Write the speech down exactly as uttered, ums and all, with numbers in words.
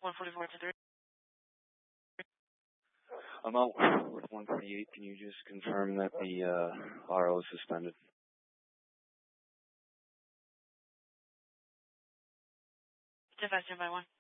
one forty-four to three. I'm out with one forty-eight. Can you just confirm that the uh, R O is suspended? ten five, stand by one.